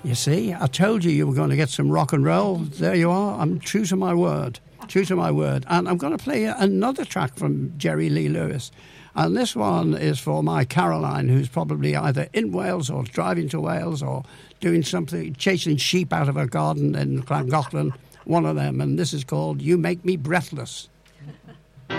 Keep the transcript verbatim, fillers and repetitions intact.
You see, I told you you were going to get some rock and roll. There you are. I'm true to my word. True to my word. And I'm going to play another track from Jerry Lee Lewis. And this one is for my Caroline, who's probably either in Wales or driving to Wales or doing something, chasing sheep out of her garden in Llangollen, one of them. And this is called You Make Me Breathless.